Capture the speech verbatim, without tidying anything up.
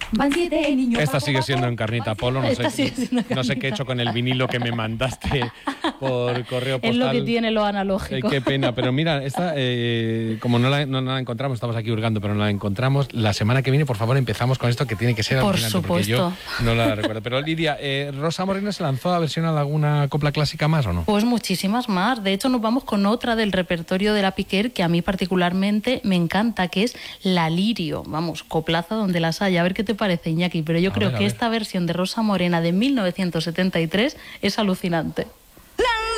Van siete niños. Esta sigue siendo Encarnita Polo. No Esta sé, sigue siendo no sé qué he hecho con el vinilo que me mandaste por correo postal. Es lo que tiene lo analógico. Eh, qué pena, pero mira, esta, eh, como no la, no, no la encontramos, estamos aquí hurgando, pero no la encontramos. La semana que viene, por favor, empezamos con esto que tiene que ser Por alucinante, porque supuesto. yo no la recuerdo. Pero Lidia, eh, ¿Rosa Morena se lanzó a versionar alguna copla clásica más o no? Pues muchísimas más. De hecho, nos vamos con otra del repertorio de la Piquer que a mí particularmente me encanta, que es La Lirio. Vamos, coplaza donde las haya. A ver qué te parece, Iñaki. Pero yo A creo ver, a que ver. esta versión de Rosa Morena de mil novecientos setenta y tres es alucinante.